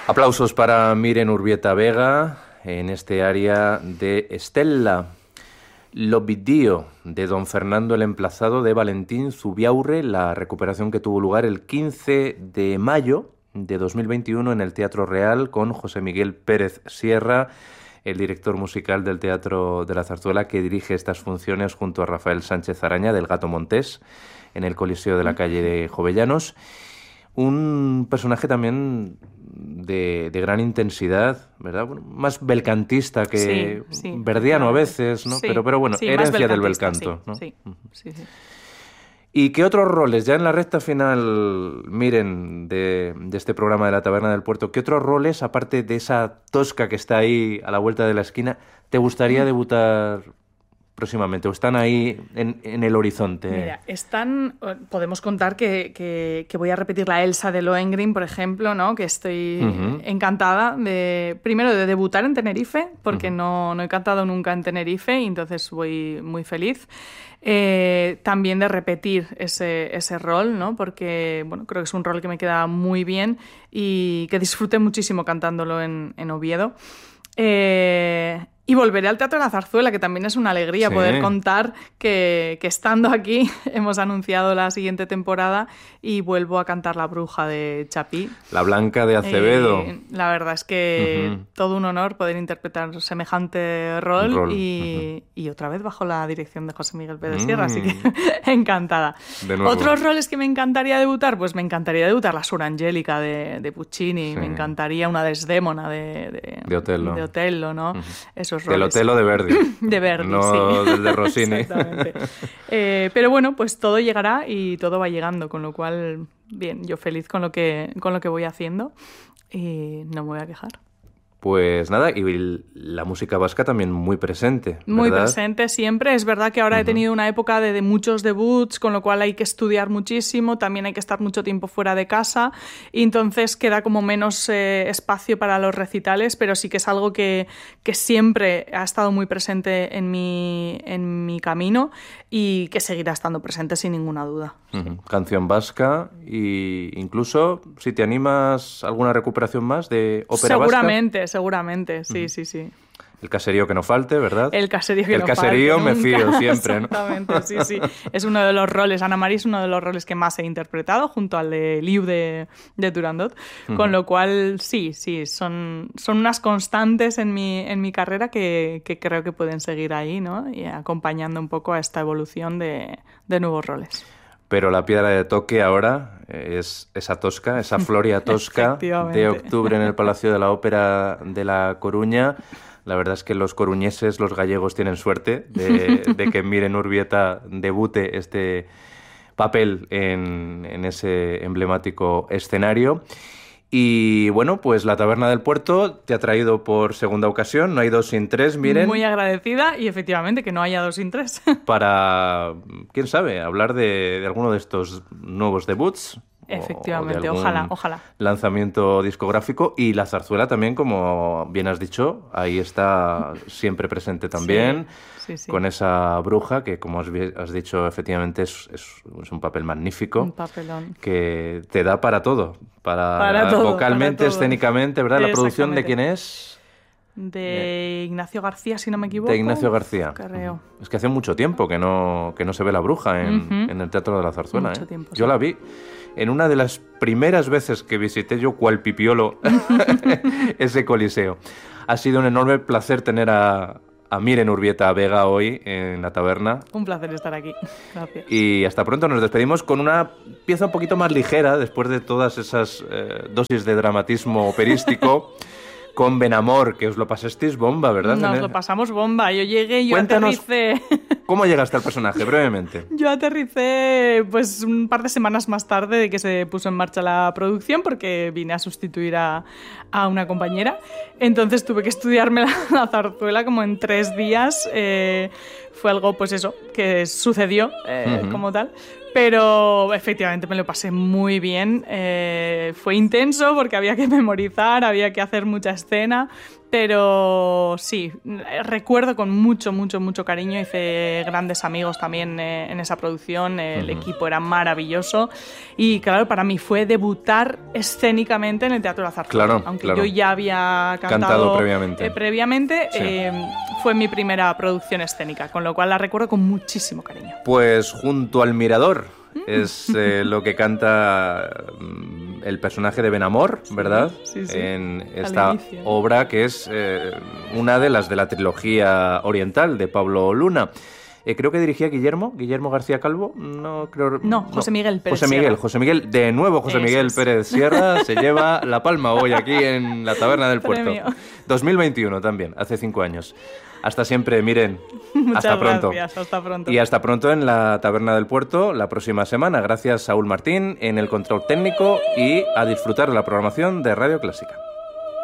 Aplausos para Miren Urbieta Vega en este área de Estella. L'Ovidio, de don Fernando el Emplazado, de Valentín Zubiaurre, la recuperación que tuvo lugar el 15 de mayo de 2021 en el Teatro Real con José Miguel Pérez Sierra, el director musical del Teatro de la Zarzuela, que dirige estas funciones junto a Rafael Sánchez Araña, del Gato Montés, en el Coliseo de la calle de Jovellanos. Un personaje también de gran intensidad, ¿verdad? Bueno, más belcantista que verdiano a veces, ¿no? Sí, pero bueno, sí, herencia del belcanto, ¿no? Sí. ¿Y qué otros roles, ya en la recta final, Miren, de este programa de la Taberna del Puerto, qué otros roles, aparte de esa tosca que está ahí a la vuelta de la esquina, te gustaría debutar próximamente, o están ahí en el horizonte? Mira, podemos contar que voy a repetir la Elsa de Lohengrin, por ejemplo, ¿no? Que estoy encantada primero de debutar en Tenerife, porque no he cantado nunca en Tenerife y entonces voy muy feliz. También de repetir ese rol, ¿no? Porque bueno, creo que es un rol que me queda muy bien y que disfruté muchísimo cantándolo en Oviedo. Y volveré al Teatro de la Zarzuela, que también es una alegría poder contar que estando aquí hemos anunciado la siguiente temporada y vuelvo a cantar La Bruja de Chapí. La Blanca de Acevedo. La verdad es que todo un honor poder interpretar semejante rol y otra vez bajo la dirección de José Miguel Pérez Sierra, así que encantada. Otros roles que me encantaría debutar, pues me encantaría debutar la Suor Angélica de Puccini, me encantaría una Desdémona de Otello, ¿no? Esos roles. Del Otello de Verdi. De Verdi, no del de Rossini. Exactamente. Pero bueno, pues todo llegará y todo va llegando, con lo cual, bien, yo feliz con lo que voy haciendo y no me voy a quejar. Pues nada, y la música vasca también muy presente, ¿verdad? Muy presente siempre. Es verdad que ahora he tenido una época de muchos debuts, con lo cual hay que estudiar muchísimo, también hay que estar mucho tiempo fuera de casa y entonces queda como menos espacio para los recitales, pero sí que es algo que siempre ha estado muy presente en mi camino y que seguirá estando presente sin ninguna duda. Canción vasca e incluso, si te animas, alguna recuperación más de ópera vasca. Seguramente, sí. El caserío que no falte, ¿verdad? El caserío que no falte. El caserío me fío siempre, ¿no? Exactamente, sí. Es uno de los roles, Ana María es uno de los roles que más he interpretado, junto al de Liu de Turandot, con lo cual sí, son unas constantes en mi carrera que creo que pueden seguir ahí, ¿no? Y acompañando un poco a esta evolución de nuevos roles. Pero la piedra de toque ahora es esa tosca, esa Floria tosca de octubre en el Palacio de la Ópera de La Coruña. La verdad es que los coruñeses, los gallegos, tienen suerte de que Miren Urbieta debute este papel en ese emblemático escenario. Y bueno, pues la Taberna del Puerto te ha traído por segunda ocasión, no hay dos sin tres, Miren. Muy agradecida y efectivamente que no haya dos sin tres. Para, quién sabe, hablar de alguno de estos nuevos debuts. Efectivamente, ojalá. Lanzamiento discográfico y la zarzuela también, como bien has dicho, ahí está siempre presente también. Sí. Con esa bruja que, como has dicho, efectivamente es un papel magnífico. Un papelón. Que te da para todo. Para todo, vocalmente, para todo. Escénicamente, ¿verdad? ¿La producción de quién es? De Ignacio García, si no me equivoco. De Ignacio García. Creo. Es que hace mucho tiempo que no se ve la bruja en el Teatro de la Zarzuela. Mucho tiempo, Yo la vi en una de las primeras veces que visité yo, cual pipiolo, ese coliseo. Ha sido un enorme placer tener a Miren Urbieta Vega hoy en la taberna. Un placer estar aquí. Gracias. Y hasta pronto. Nos despedimos con una pieza un poquito más ligera, después de todas esas dosis de dramatismo operístico. Con Benamor, que os lo pasasteis bomba, ¿verdad? Nos lo pasamos bomba. Yo llegué y yo aterricé. ¿Cómo llegaste al personaje? Brevemente. Yo aterricé pues un par de semanas más tarde de que se puso en marcha la producción, porque vine a sustituir a una compañera. Entonces tuve que estudiarme la zarzuela como en 3 días. Fue algo, pues eso, que sucedió como tal. Pero efectivamente me lo pasé muy bien. Fue intenso porque había que memorizar, había que hacer mucha escena, Pero sí, recuerdo con mucho cariño. Hice grandes amigos también en esa producción. El equipo era maravilloso. Y claro, para mí fue debutar escénicamente en el Teatro La Zarzuela. Claro, aunque claro. yo ya había cantado previamente. Sí. Fue mi primera producción escénica, con lo cual la recuerdo con muchísimo cariño. Pues Junto al Mirador es lo que canta el personaje de Benamor, ¿verdad? Sí. En esta obra que es una de las de la trilogía oriental de Pablo Luna. Creo que dirigía Guillermo García Calvo, José Miguel Pérez José Miguel, de nuevo José Miguel Pérez Sierra se lleva la palma hoy aquí en la Taberna del Puerto. Premio. 2021 también, hace 5 años. Hasta siempre, Miren. Muchas pronto. Gracias, hasta pronto. Y hasta pronto en la Taberna del Puerto la próxima semana. Gracias, Saúl Martín, en el control técnico, y a disfrutar de la programación de Radio Clásica.